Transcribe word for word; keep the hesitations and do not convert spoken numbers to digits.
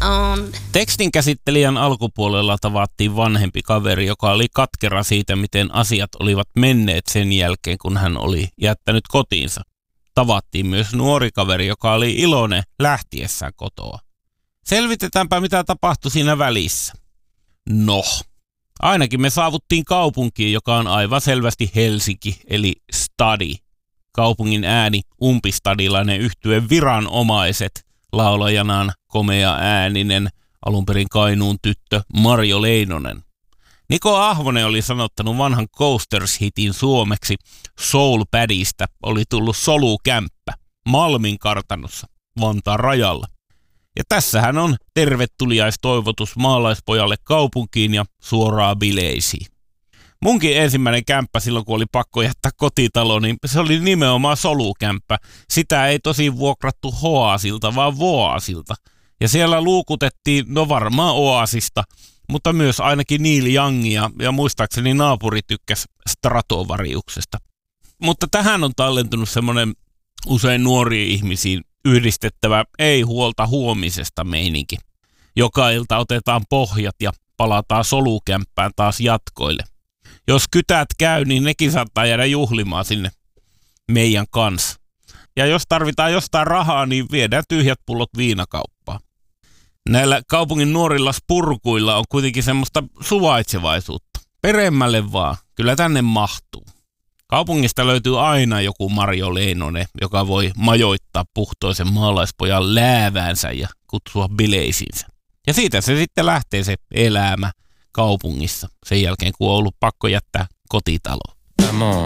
on. Tekstin käsittelijän alkupuolella tavattiin vanhempi kaveri, joka oli katkera siitä, miten asiat olivat menneet sen jälkeen, kun hän oli jättänyt kotiinsa. Tavattiin myös nuori kaveri, joka oli iloinen lähtiessään kotoa. Selvitetäänpä, mitä tapahtui siinä välissä. No, ainakin me saavuttiin kaupunkiin, joka on aivan selvästi Helsinki, eli stadi. Kaupungin ääni, umpistadilainen yhtye Viranomaiset, laulajanaan komea ääninen, alunperin Kainuun tyttö Marjo Leinonen. Niko Ahvonen oli sanottanut vanhan Coasters-hitin suomeksi Soul Padista oli tullut solukämppä Malmin kartanossa Vantaan rajalla. Ja tässähän on tervetuliaistoivotus maalaispojalle kaupunkiin ja suoraan bileisiin. Munkin ensimmäinen kämppä silloin, kun oli pakko jättää kotitalo, niin se oli nimenomaan solukämppä. Sitä ei tosi vuokrattu Hoasilta, vaan Voasilta. Ja siellä luukutettiin, no varmaan Oasista, mutta myös ainakin Neil Youngia, ja muistaakseni naapuri tykkäsi Stratovariuksesta. Mutta tähän on tallentunut semmoinen usein nuoriin ihmisiin yhdistettävä ei huolta huomisesta meininki. Joka ilta otetaan pohjat ja palataan solukämppään taas jatkoille. Jos kytät käy, niin nekin saattaa jäädä juhlimaan sinne meidän kanssa. Ja jos tarvitaan jostain rahaa, niin viedään tyhjät pullot viinakauppaan. Näillä kaupungin nuorilla spurkuilla on kuitenkin semmoista suvaitsevaisuutta. Peremmälle vaan, kyllä tänne mahtuu. Kaupungista löytyy aina joku Marjo Leinonen, joka voi majoittaa puhtoisen maalaispojan lääväänsä ja kutsua bileisiinsä. Ja siitä se sitten lähtee se elämä kaupungissa sen jälkeen, kun on ollut pakko jättää kotitalo.